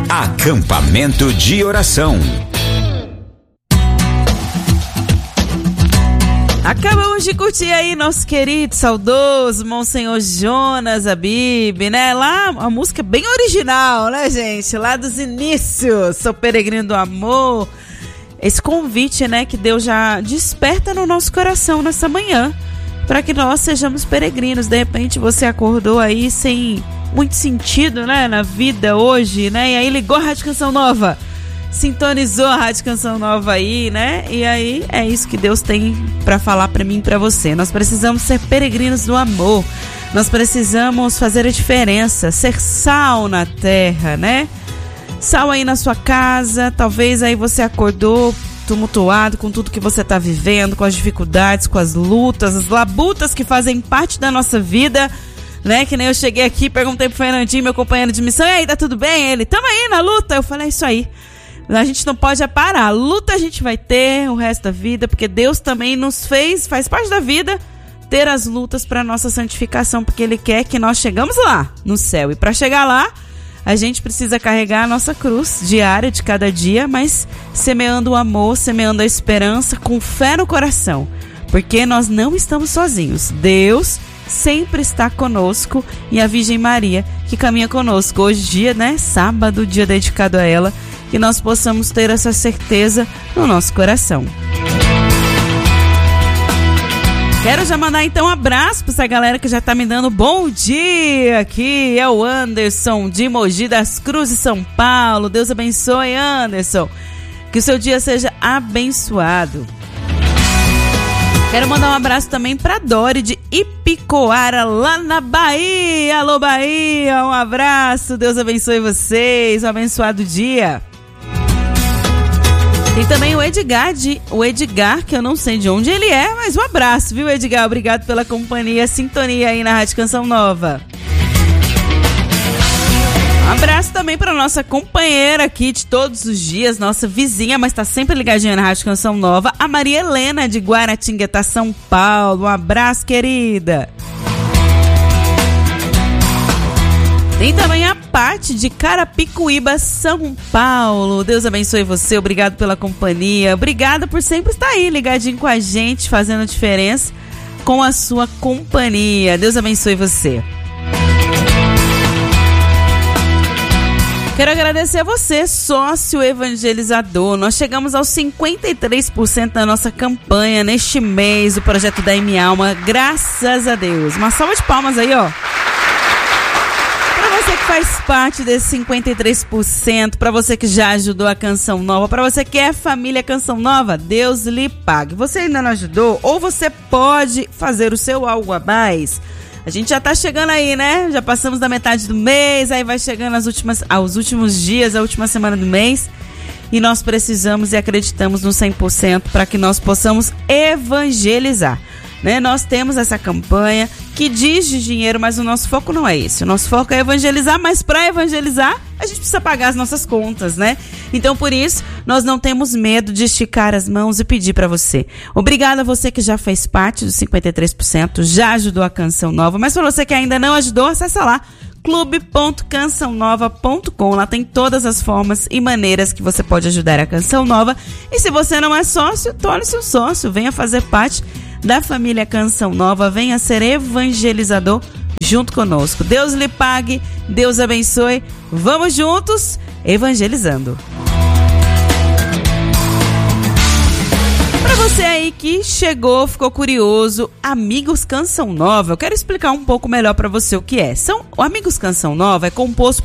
Acampamento de oração. Acabamos de curtir aí nosso querido, saudoso Monsenhor Jonas Abib, né? Lá, a música bem original, né, gente? Lá dos inícios, Sou Peregrino do Amor. Esse convite, né, que Deus já desperta no nosso coração nessa manhã, para que nós sejamos peregrinos. De repente você acordou aí sem muito sentido, né, na vida hoje, né? E aí ligou a Rádio Canção Nova, sintonizou a Rádio Canção Nova aí, né? E aí é isso que Deus tem para falar para mim e para você. Nós precisamos ser peregrinos do amor. Nós precisamos fazer a diferença, ser sal na terra, né? Sal aí na sua casa. Talvez aí você acordou tumultuado com tudo que você está vivendo, com as dificuldades, com as lutas, as labutas que fazem parte da nossa vida, né? Que nem eu cheguei aqui, perguntei pro Fernandinho, meu companheiro de missão, e aí, tá tudo bem? Ele, tamo aí na luta. Eu falei, é isso aí. A gente não pode parar. Luta a gente vai ter o resto da vida, porque Deus também nos fez, faz parte da vida, ter as lutas para nossa santificação, porque Ele quer que nós chegamos lá, no céu. E para chegar lá, a gente precisa carregar a nossa cruz diária de cada dia, mas semeando o amor, semeando a esperança, com fé no coração, porque nós não estamos sozinhos. Deus sempre está conosco, e a Virgem Maria que caminha conosco. Hoje, dia, né, sábado, dia dedicado a ela, que nós possamos ter essa certeza no nosso coração. Quero já mandar então um abraço para essa galera que já tá me dando bom dia aqui. É o Anderson de Mogi das Cruzes, São Paulo. Deus abençoe, Anderson. Que o seu dia seja abençoado. Quero mandar um abraço também para Dori de Ipicoara, lá na Bahia. Alô, Bahia, um abraço. Deus abençoe vocês. Um abençoado dia. Tem também o Edgar, que eu não sei de onde ele é, mas um abraço, viu, Edgar? Obrigado pela companhia, sintonia aí na Rádio Canção Nova. Um abraço também para nossa companheira aqui de todos os dias, nossa vizinha, mas tá sempre ligadinha na Rádio Canção Nova, a Maria Helena de Guaratinguetá, São Paulo. Um abraço, querida. Tem também a Paty de Carapicuíba, São Paulo. Deus abençoe você, obrigado pela companhia. Obrigada por sempre estar aí ligadinho com a gente, fazendo a diferença com a sua companhia. Deus abençoe você. Quero agradecer a você, sócio evangelizador. Nós chegamos aos 53% da nossa campanha neste mês do projeto da M Alma. Graças a Deus. Uma salva de palmas aí, ó. Você que faz parte desse 53%, para você que já ajudou a Canção Nova, para você que é família Canção Nova, Deus lhe pague. Você ainda não ajudou? Ou você pode fazer o seu algo a mais? A gente já tá chegando aí, né? Já passamos da metade do mês, aí vai chegando aos últimos dias, a última semana do mês. E nós precisamos e acreditamos no 100% para que nós possamos evangelizar. Né? Nós temos essa campanha que diz de dinheiro, mas o nosso foco não é esse. O nosso foco é evangelizar, mas para evangelizar, a gente precisa pagar as nossas contas, né? Então, por isso, nós não temos medo de esticar as mãos e pedir para você. Obrigada a você que já fez parte dos 53%, já ajudou a Canção Nova, mas para você que ainda não ajudou, acessa lá, clube.cançãonova.com. Lá tem todas as formas e maneiras que você pode ajudar a Canção Nova. E se você não é sócio, torne-se um sócio, venha fazer parte da família Canção Nova, venha ser evangelizador junto conosco. Deus lhe pague, Deus abençoe. Vamos juntos evangelizando. Para você aí que chegou, ficou curioso, Amigos Canção Nova, eu quero explicar um pouco melhor para você o que é. O Amigos Canção Nova é composto